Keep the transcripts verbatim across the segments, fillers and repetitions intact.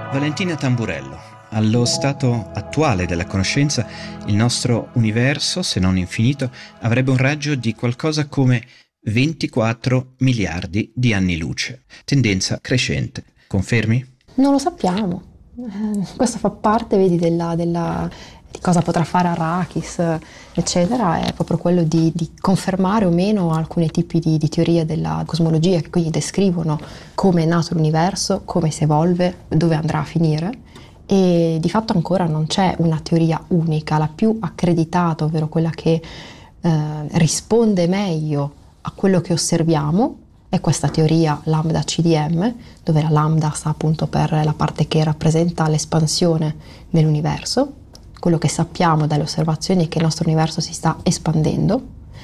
Valentina Tamburello. Allo stato attuale della conoscenza, il nostro universo, se non infinito, avrebbe un raggio di qualcosa come ventiquattro miliardi di anni luce. Tendenza crescente. Confermi? Non lo sappiamo. Eh, questo fa parte, vedi, della, della, di cosa potrà fare Arrakis, eccetera, è proprio quello di, di confermare o meno alcuni tipi di, di teorie della cosmologia che quindi descrivono come è nato l'universo, come si evolve, dove andrà a finire. E di fatto ancora non c'è una teoria unica, la più accreditata, ovvero quella che eh, risponde meglio a quello che osserviamo, è questa teoria lambda C D M, dove la lambda sta appunto per la parte che rappresenta l'espansione dell'universo. Quello che sappiamo dalle osservazioni è che il nostro universo si sta espandendo.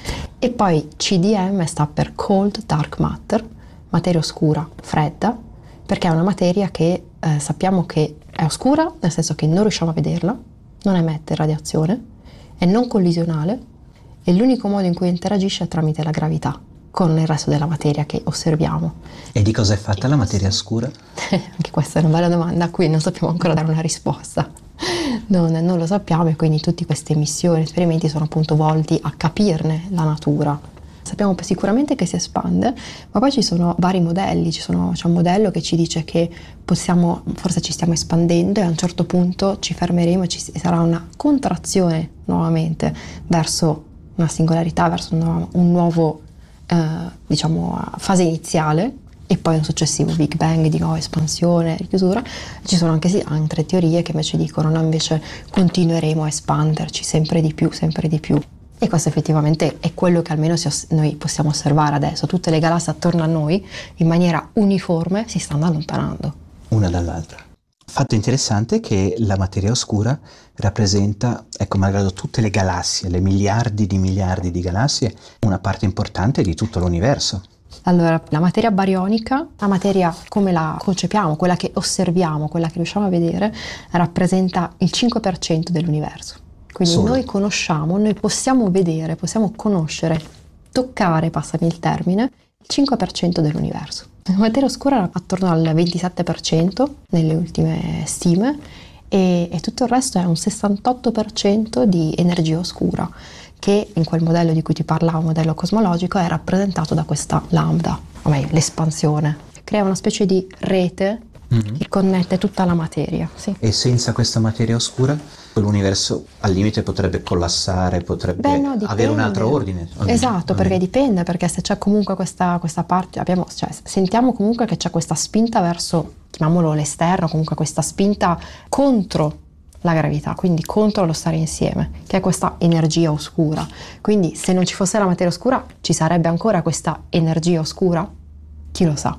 E poi C D M sta per Cold Dark Matter, materia oscura, fredda, perché è una materia che eh, sappiamo che è oscura, nel senso che non riusciamo a vederla, non emette radiazione, è non collisionale e l'unico modo in cui interagisce è tramite la gravità con il resto della materia che osserviamo. E di cosa è fatta la materia oscura? Anche questa è una bella domanda a cui non sappiamo ancora dare una risposta. Non, non lo sappiamo e quindi tutte queste missioni, esperimenti sono appunto volti a capirne la natura. Sappiamo sicuramente che si espande, ma poi ci sono vari modelli, ci sono, c'è un modello che ci dice che possiamo, forse ci stiamo espandendo e a un certo punto ci fermeremo e ci sarà una contrazione nuovamente verso una singolarità, verso un nuovo, un nuovo eh, diciamo, fase iniziale e poi un successivo Big Bang di nuova espansione, richiusura. Ci sono anche sì, altre teorie che invece dicono no, invece continueremo a espanderci sempre di più, sempre di più. E questo effettivamente è quello che almeno si os- noi possiamo osservare adesso. Tutte le galassie attorno a noi in maniera uniforme si stanno allontanando. Una dall'altra. Fatto interessante che la materia oscura rappresenta, ecco, malgrado tutte le galassie, le miliardi di miliardi di galassie, una parte importante di tutto l'universo. Allora, la materia barionica, la materia come la concepiamo, quella che osserviamo, quella che riusciamo a vedere, rappresenta il cinque per cento dell'universo. Quindi Solo. Noi conosciamo, noi possiamo vedere, possiamo conoscere, toccare, passami il termine, il cinque per cento dell'universo. La materia oscura è attorno al ventisette per cento nelle ultime stime e, e tutto il resto è un sessantotto per cento di energia oscura che in quel modello di cui ti parlavo, modello cosmologico, è rappresentato da questa lambda, o meglio l'espansione. Crea una specie di rete mm-hmm. che connette tutta la materia. Sì. E senza questa materia oscura l'universo al limite potrebbe collassare, potrebbe Beh, no, avere un altro ordine. Esatto, perché dipende, perché se c'è comunque questa, questa parte, abbiamo, cioè, sentiamo comunque che c'è questa spinta verso, chiamiamolo l'esterno, comunque questa spinta contro la gravità, quindi contro lo stare insieme, che è questa energia oscura. Quindi se non ci fosse la materia oscura, ci sarebbe ancora questa energia oscura? Chi lo sa?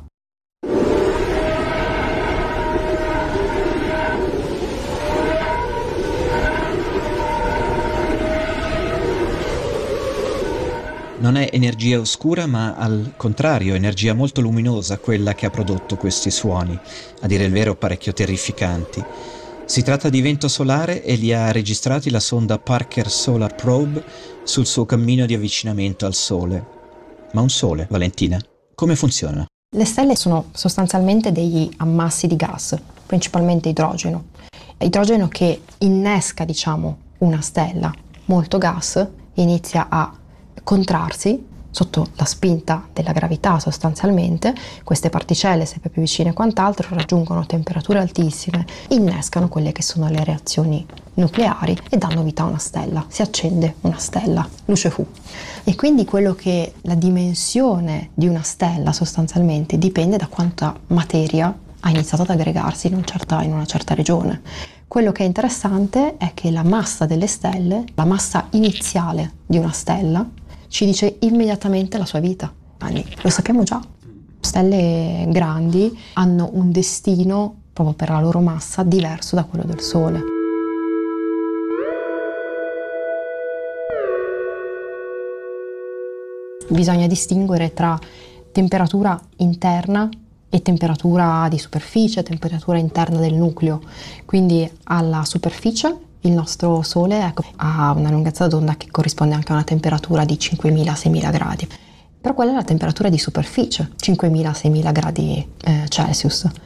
Non è energia oscura, ma al contrario, energia molto luminosa quella che ha prodotto questi suoni, a dire il vero parecchio terrificanti. Si tratta di vento solare e li ha registrati la sonda Parker Solar Probe sul suo cammino di avvicinamento al Sole. Ma un Sole, Valentina, come funziona? Le stelle sono sostanzialmente degli ammassi di gas, principalmente idrogeno. Idrogeno che innesca, diciamo, una stella, molto gas, inizia a contrarsi sotto la spinta della gravità sostanzialmente, queste particelle sempre più vicine e quant'altro raggiungono temperature altissime, innescano quelle che sono le reazioni nucleari e danno vita a una stella, si accende una stella, luce fu. E quindi quello che la dimensione di una stella sostanzialmente dipende da quanta materia ha iniziato ad aggregarsi in, un certa, in una certa regione. Quello che è interessante è che la massa delle stelle, la massa iniziale di una stella, ci dice immediatamente la sua vita. Lo sappiamo già. Stelle grandi hanno un destino, proprio per la loro massa, diverso da quello del Sole. Bisogna distinguere tra temperatura interna e temperatura di superficie, temperatura interna del nucleo. Quindi alla superficie il nostro Sole ecco, ha una lunghezza d'onda che corrisponde anche a una temperatura di cinquemila seimila gradi. Però quella è la temperatura di superficie, cinquemila seimila gradi eh, Celsius.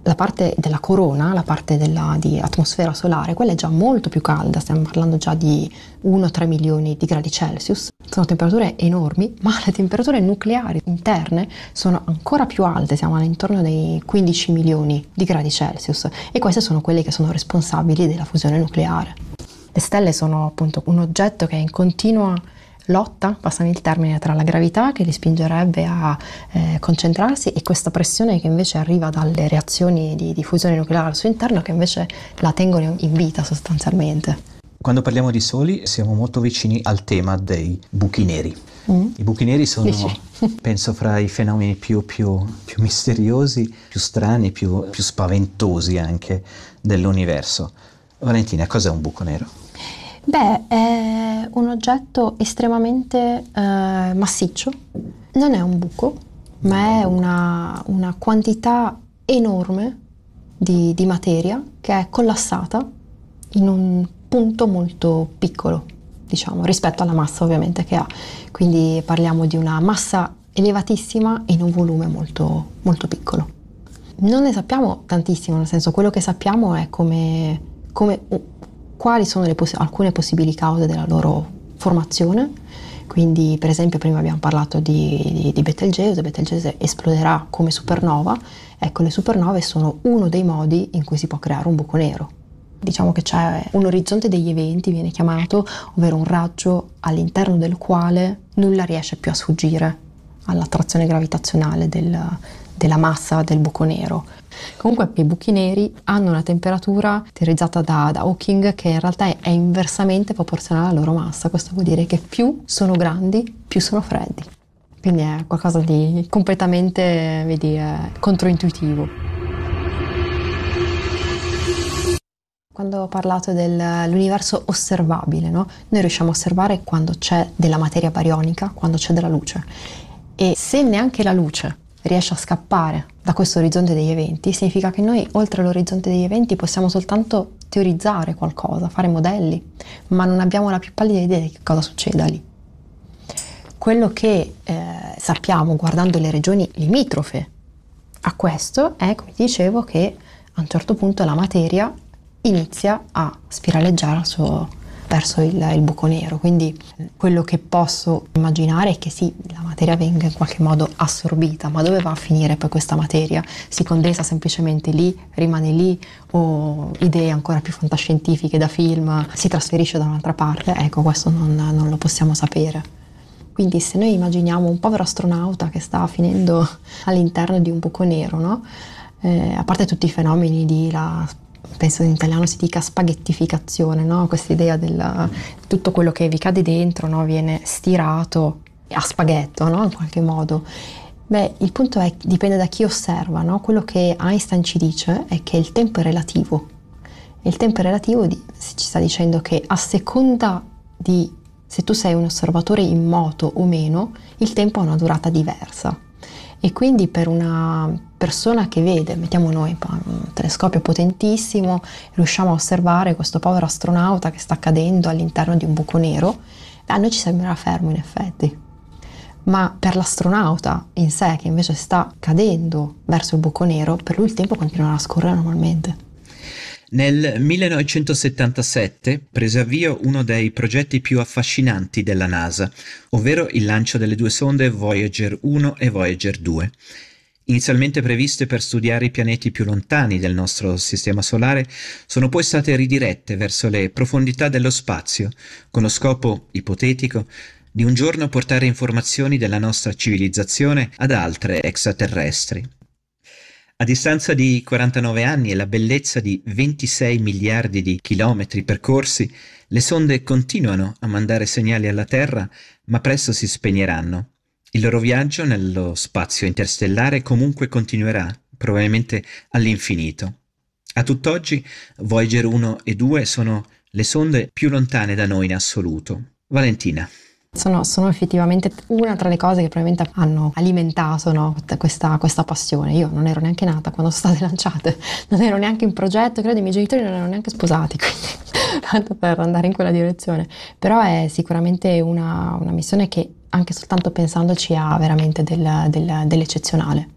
la parte della corona, la parte della, di atmosfera solare, quella è già molto più calda, stiamo parlando già di uno tre milioni di gradi Celsius, sono temperature enormi, ma le temperature nucleari interne sono ancora più alte, siamo all'intorno dei quindici milioni di gradi Celsius, e queste sono quelle che sono responsabili della fusione nucleare. Le stelle sono appunto un oggetto che è in continua lotta, passami il termine, tra la gravità che li spingerebbe a eh, concentrarsi e questa pressione che invece arriva dalle reazioni di, di fusione nucleare al suo interno, che invece la tengono in vita sostanzialmente. Quando parliamo di soli siamo molto vicini al tema dei buchi neri. Mm. I buchi neri sono, Dici? penso, fra i fenomeni più, più, più misteriosi, più strani, più, più spaventosi anche dell'universo. Valentina, cos'è un buco nero? Beh, è un oggetto estremamente eh, massiccio, non è un buco, ma è una, una quantità enorme di, di materia che è collassata in un punto molto piccolo, diciamo, rispetto alla massa ovviamente che ha. Quindi parliamo di una massa elevatissima in un volume molto, molto piccolo. Non ne sappiamo tantissimo, nel senso, quello che sappiamo è come, come quali sono le poss- alcune possibili cause della loro formazione. Quindi, per esempio, prima abbiamo parlato di, di, di Betelgeuse. Betelgeuse esploderà come supernova. Ecco, le supernove sono uno dei modi in cui si può creare un buco nero. Diciamo che c'è un orizzonte degli eventi, viene chiamato, ovvero un raggio all'interno del quale nulla riesce più a sfuggire all'attrazione gravitazionale del, della massa del buco nero. Comunque i buchi neri hanno una temperatura teorizzata da, da Hawking che in realtà è, è inversamente proporzionale alla loro massa. Questo vuol dire che più sono grandi, più sono freddi. Quindi è qualcosa di completamente, vedi, è controintuitivo. Quando ho parlato dell'universo osservabile, no? Noi riusciamo a osservare quando c'è della materia barionica, quando c'è della luce. E se neanche la luce riesce a scappare da questo orizzonte degli eventi, significa che noi oltre l'orizzonte degli eventi possiamo soltanto teorizzare qualcosa, fare modelli, ma non abbiamo la più pallida idea di che cosa succeda lì. Quello che eh, sappiamo guardando le regioni limitrofe a questo è, come dicevo, che a un certo punto la materia inizia a spiraleggiare al suo verso il, il buco nero. Quindi quello che posso immaginare è che sì, la materia venga in qualche modo assorbita, ma dove va a finire poi questa materia? Si condensa semplicemente lì, rimane lì, o idee ancora più fantascientifiche da film, si trasferisce da un'altra parte? Ecco, questo non, non lo possiamo sapere. Quindi se noi immaginiamo un povero astronauta che sta finendo all'interno di un buco nero, no? Eh, a parte tutti i fenomeni di la penso in italiano si dica spaghettificazione, no? Questa idea del tutto quello che vi cade dentro, no? Viene stirato a spaghetto, no? In qualche modo. Beh, il punto è che dipende da chi osserva, no? Quello che Einstein ci dice è che il tempo è relativo. Il tempo è relativo di, ci sta dicendo che a seconda di se tu sei un osservatore in moto o meno, il tempo ha una durata diversa. E quindi per una persona che vede, mettiamo noi un telescopio potentissimo, riusciamo a osservare questo povero astronauta che sta cadendo all'interno di un buco nero, a noi ci sembrerà fermo in effetti. Ma per l'astronauta in sé, che invece sta cadendo verso il buco nero, per lui il tempo continuerà a scorrere normalmente. Nel millenovecentosettantasette prese avvio uno dei progetti più affascinanti della NASA, ovvero il lancio delle due sonde Voyager uno e Voyager due. Inizialmente previste per studiare i pianeti più lontani del nostro sistema solare, sono poi state ridirette verso le profondità dello spazio, con lo scopo ipotetico di un giorno portare informazioni della nostra civilizzazione ad altre extraterrestri. A distanza di quarantanove anni e la bellezza di ventisei miliardi di chilometri percorsi, le sonde continuano a mandare segnali alla Terra, ma presto si spegneranno. Il loro viaggio nello spazio interstellare comunque continuerà, probabilmente all'infinito. A tutt'oggi, Voyager uno e due sono le sonde più lontane da noi in assoluto. Valentina. Sono, sono effettivamente una tra le cose che probabilmente hanno alimentato, no, questa, questa passione. Io non ero neanche nata quando sono state lanciate, non ero neanche in progetto, credo i miei genitori non erano neanche sposati, quindi tanto per andare in quella direzione. Però è sicuramente una, una missione che anche soltanto pensandoci ha veramente del, del, dell'eccezionale.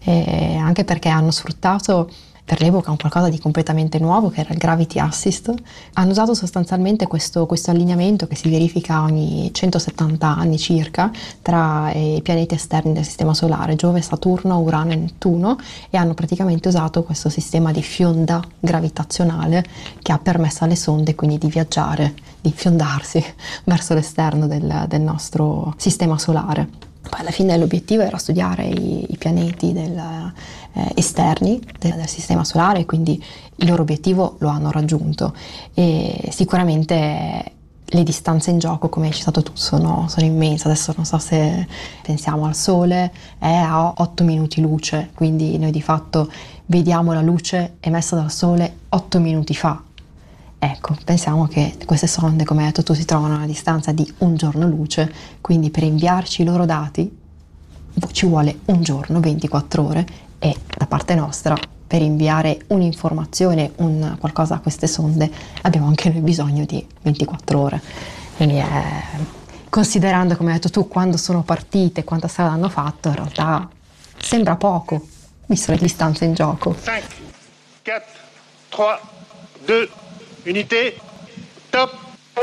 e anche perché hanno sfruttato per l'epoca un qualcosa di completamente nuovo, che era il Gravity Assist. Hanno usato sostanzialmente questo, questo allineamento che si verifica ogni centosettanta anni circa tra i pianeti esterni del Sistema Solare, Giove, Saturno, Urano e Nettuno, e hanno praticamente usato questo sistema di fionda gravitazionale che ha permesso alle sonde quindi di viaggiare, di fiondarsi verso l'esterno del, del nostro Sistema Solare. Poi alla fine l'obiettivo era studiare i, i pianeti del, eh, esterni del, del Sistema Solare, quindi il loro obiettivo lo hanno raggiunto, e sicuramente le distanze in gioco, come hai citato tu, sono, sono immense. Adesso non so se pensiamo al Sole, è a otto minuti luce, quindi noi di fatto vediamo la luce emessa dal Sole otto minuti fa. Ecco, pensiamo che queste sonde, come hai detto tu, si trovano a una distanza di un giorno luce, quindi per inviarci i loro dati ci vuole un giorno, ventiquattro ore, e da parte nostra per inviare un'informazione, un qualcosa a queste sonde abbiamo anche noi bisogno di ventiquattro ore. Quindi è, considerando, come hai detto tu, quando sono partite, quanta strada hanno fatto, in realtà sembra poco, visto le distanze in gioco. cinque, quattro, tre, due, unité, top.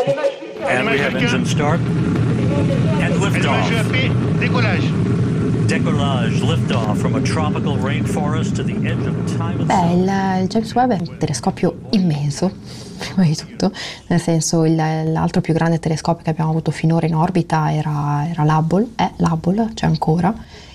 And we have engine start and liftoff. Décollage. Decollage, liftoff from a tropical rainforest to the edge of time and Beh, il, il James Webb è un telescopio immenso, prima di tutto, nel senso il, l'altro più grande telescopio che abbiamo avuto finora in orbita era, era l'Hubble, è l'Hubble, c'è ancora,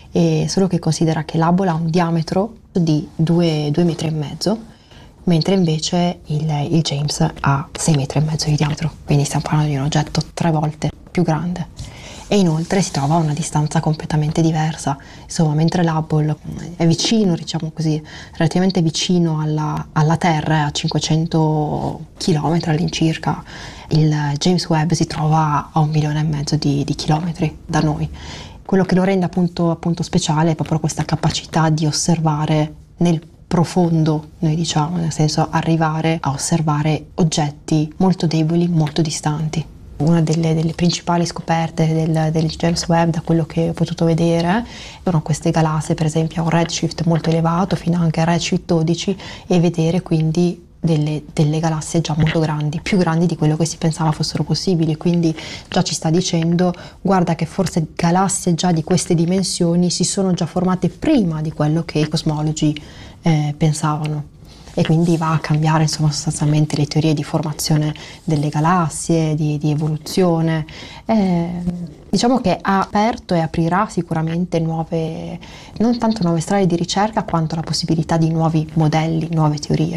e solo che considera che l'Hubble ha un diametro di due metri e mezzo, mentre invece il, il James ha sei metri e mezzo di diametro, quindi stiamo parlando di un oggetto tre volte più grande, e inoltre si trova a una distanza completamente diversa. Insomma, mentre l'Hubble è vicino, diciamo così, relativamente vicino alla, alla Terra, a cinquecento chilometri all'incirca, il James Webb si trova a un milione e mezzo di, di chilometri da noi. Quello che lo rende appunto, appunto speciale è proprio questa capacità di osservare nel profondo, noi diciamo, nel senso arrivare a osservare oggetti molto deboli, molto distanti. Una delle, delle principali scoperte del, del James Webb, da quello che ho potuto vedere, sono queste galassie, per esempio a un redshift molto elevato, fino anche a redshift dodici, e vedere quindi delle, delle galassie già molto grandi, più grandi di quello che si pensava fossero possibili. Quindi già ci sta dicendo, guarda che forse galassie già di queste dimensioni si sono già formate prima di quello che i cosmologi eh, pensavano. E quindi va a cambiare, insomma, sostanzialmente le teorie di formazione delle galassie, di, di evoluzione. Eh, diciamo che ha aperto e aprirà sicuramente nuove, non tanto nuove strade di ricerca, quanto la possibilità di nuovi modelli, nuove teorie.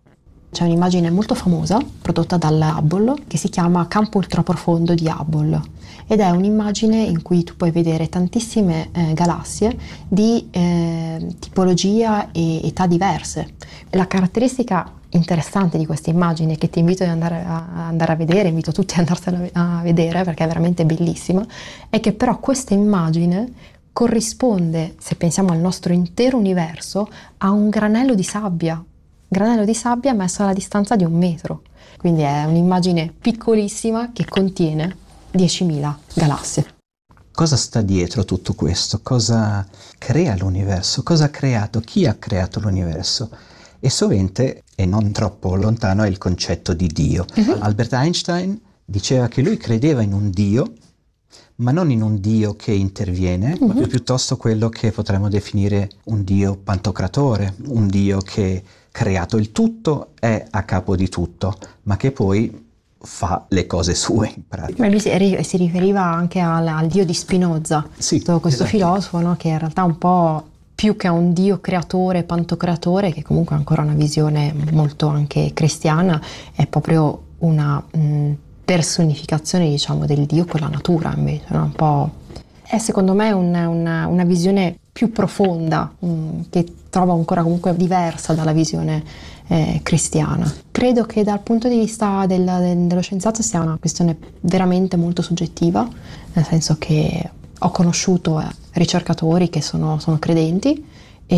C'è un'immagine molto famosa prodotta dall'Hubble che si chiama Campo ultraprofondo di Hubble, ed è un'immagine in cui tu puoi vedere tantissime eh, galassie di eh, tipologia e età diverse. La caratteristica interessante di questa immagine, che ti invito ad andare a, a andare a vedere, invito tutti ad andarsela a vedere perché è veramente bellissima, è che però questa immagine corrisponde, se pensiamo al nostro intero universo, a un granello di sabbia, granello di sabbia messo alla distanza di un metro. Quindi è un'immagine piccolissima che contiene diecimila galassie. Cosa sta dietro tutto questo? Cosa crea l'universo? Cosa ha creato? Chi ha creato l'universo? E sovente, e non troppo lontano, è il concetto di Dio. Uh-huh. Albert Einstein diceva che lui credeva in un Dio, ma non in un Dio che interviene, uh-huh. ma piuttosto quello che potremmo definire un Dio pantocratore, un Dio che creato il tutto, è a capo di tutto, ma che poi fa le cose sue in pratica. Ma lui si, si riferiva anche al, al Dio di Spinoza, sì, questo, questo esatto. filosofo, no, che in realtà un po' più che a un Dio creatore, pantocreatore, che comunque è ancora una visione molto anche cristiana, è proprio una mh, personificazione, diciamo, del Dio con la natura, invece, no? Un po'. È secondo me un, una, una visione più profonda, mh, che trovo ancora comunque diversa dalla visione eh, cristiana. Credo che dal punto di vista del, del, dello scienziato sia una questione veramente molto soggettiva, nel senso che ho conosciuto eh, ricercatori che sono, sono credenti,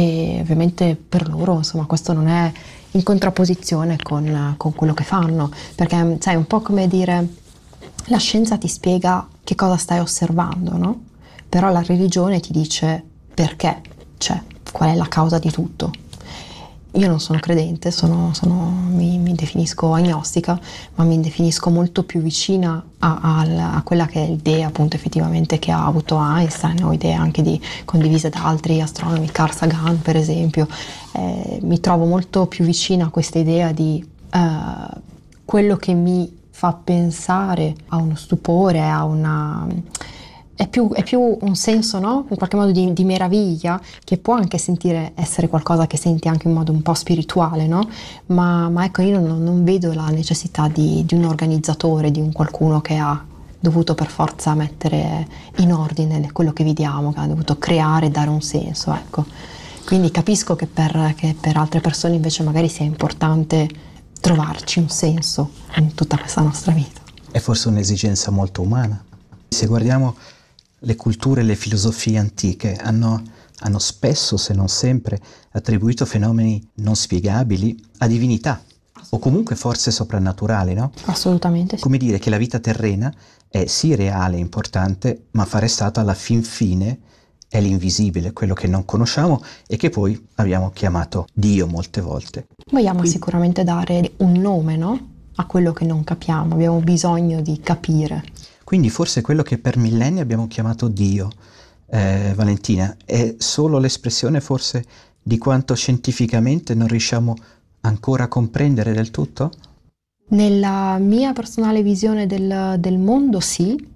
e ovviamente per loro, insomma, questo non è in contrapposizione con, con quello che fanno, perché sai, è un po' come dire, la scienza ti spiega che cosa stai osservando, no? Però la religione ti dice perché c'è qual è la causa di tutto. Io non sono credente, sono, sono, mi, mi definisco agnostica, ma mi definisco molto più vicina a, a, a quella che è l'idea appunto effettivamente che ha avuto Einstein, o idee anche di, condivise da altri astronomi, Carl Sagan per esempio. Eh, mi trovo molto più vicina a questa idea di eh, quello che mi fa pensare a uno stupore, a una... È più, è più un senso, no? In qualche modo di, di meraviglia, che può anche sentire essere qualcosa che senti anche in modo un po' spirituale, no? Ma, ma ecco, io non, non vedo la necessità di, di un organizzatore, di un qualcuno che ha dovuto per forza mettere in ordine quello che vediamo, che ha dovuto creare e dare un senso, ecco. Quindi capisco che per, che per altre persone invece magari sia importante trovarci un senso in tutta questa nostra vita. È forse un'esigenza molto umana. Se guardiamo le culture e le filosofie antiche hanno, hanno spesso, se non sempre, attribuito fenomeni non spiegabili a divinità o comunque forze soprannaturali, no? Assolutamente sì. Come dire che la vita terrena è sì reale e importante, ma fa restato alla fin fine è l'invisibile, quello che non conosciamo e che poi abbiamo chiamato Dio molte volte. Vogliamo Quindi, sicuramente dare un nome, no? A quello che non capiamo, abbiamo bisogno di capire. Quindi forse quello che per millenni abbiamo chiamato Dio, eh, Valentina, è solo l'espressione forse di quanto scientificamente non riusciamo ancora a comprendere del tutto? Nella mia personale visione del, del mondo sì,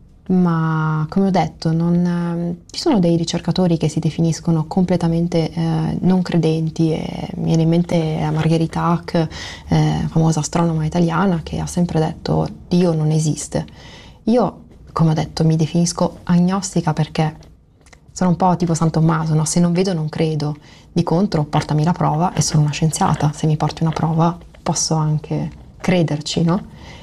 ma come ho detto non, ci sono dei ricercatori che si definiscono completamente eh, non credenti, e mi viene in mente Margherita Hack, eh, famosa astronoma italiana, che ha sempre detto Dio non esiste. Io, come ho detto, mi definisco agnostica perché sono un po' tipo San Tommaso, no? Se non vedo non credo, di contro portami la prova e sono una scienziata, se mi porti una prova posso anche crederci, no?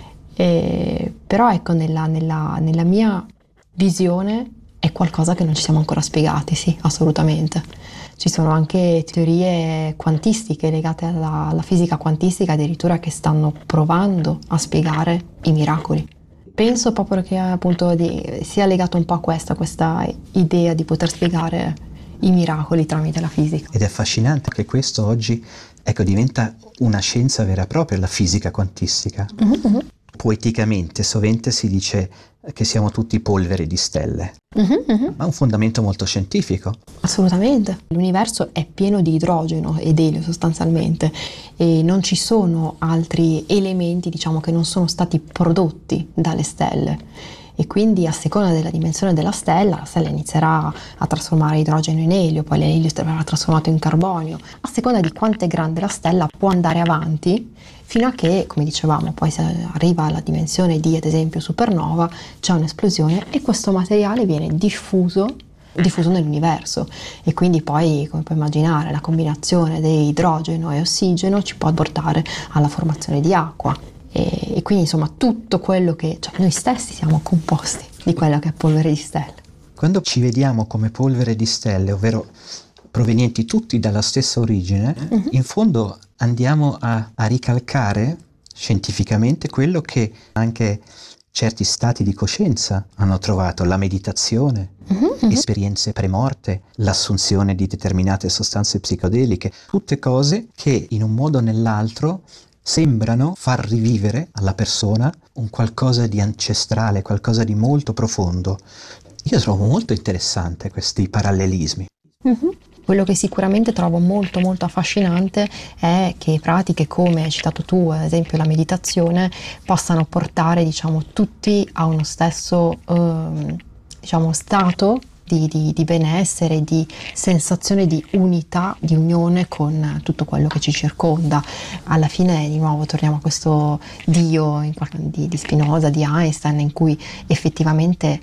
E, però ecco, nella, nella, nella mia visione è qualcosa che non ci siamo ancora spiegati, sì, assolutamente. Ci sono anche teorie quantistiche legate alla, alla fisica quantistica addirittura che stanno provando a spiegare i miracoli. Penso proprio che appunto di, sia legato un po' a questa, questa idea di poter spiegare i miracoli tramite la fisica. Ed è affascinante che questo oggi, ecco, diventa una scienza vera e propria, la fisica quantistica. Mm-hmm. Poeticamente sovente si dice che siamo tutti polvere di stelle, Mm-hmm. ma ha un fondamento molto scientifico. Assolutamente. L'universo è pieno di idrogeno ed elio sostanzialmente e non ci sono altri elementi, diciamo, che non sono stati prodotti dalle stelle. E quindi a seconda della dimensione della stella, la stella inizierà a trasformare idrogeno in elio, poi l'elio verrà trasformato in carbonio. A seconda di quanto è grande la stella può andare avanti fino a che, come dicevamo, poi se arriva alla dimensione di, ad esempio, supernova, c'è un'esplosione e questo materiale viene diffuso diffuso nell'universo e quindi poi, come puoi immaginare, la combinazione di idrogeno e ossigeno ci può portare alla formazione di acqua. E, e quindi insomma tutto quello che, cioè noi stessi siamo composti di quella che è polvere di stelle. Quando ci vediamo come polvere di stelle, ovvero provenienti tutti dalla stessa origine, uh-huh. in fondo andiamo a, a ricalcare scientificamente quello che anche certi stati di coscienza hanno trovato, la meditazione, uh-huh, uh-huh. esperienze premorte, l'assunzione di determinate sostanze psicodeliche, tutte cose che in un modo o nell'altro sembrano far rivivere alla persona un qualcosa di ancestrale, qualcosa di molto profondo. Io trovo molto interessante questi parallelismi. Uh-huh. Quello che sicuramente trovo molto molto affascinante è che pratiche come hai citato tu, ad esempio la meditazione, possano portare, diciamo, tutti a uno stesso eh, diciamo, stato Di, di, di benessere, di sensazione di unità, di unione con tutto quello che ci circonda. Alla fine di nuovo torniamo a questo Dio in qualche, di, di Spinoza, di Einstein, in cui effettivamente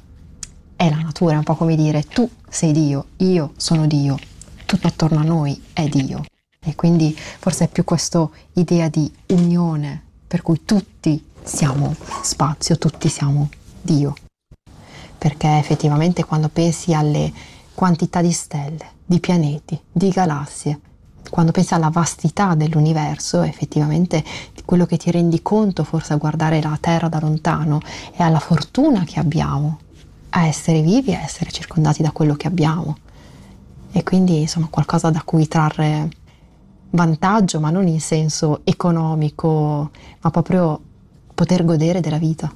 è la natura, è un po' come dire tu sei Dio, io sono Dio, tutto attorno a noi è Dio. E quindi forse è più questa idea di unione per cui tutti siamo spazio, tutti siamo Dio. Perché effettivamente quando pensi alle quantità di stelle, di pianeti, di galassie, quando pensi alla vastità dell'universo, effettivamente quello che ti rendi conto forse a guardare la Terra da lontano è alla fortuna che abbiamo a essere vivi e a essere circondati da quello che abbiamo. e quindi insomma qualcosa da cui trarre vantaggio, ma non in senso economico, ma proprio poter godere della vita.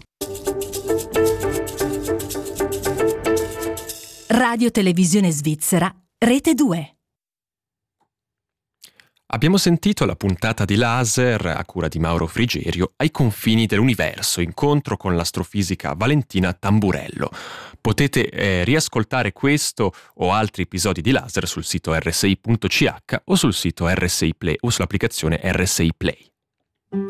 Radio Televisione Svizzera, Rete due. Abbiamo sentito la puntata di Laser a cura di Mauro Frigerio, Ai confini dell'universo, incontro con l'astrofisica Valentina Tamburello. Potete eh, riascoltare questo o altri episodi di Laser sul sito erre esse i punto ci acca o sul sito erre esse i Play o sull'applicazione erre esse i Play.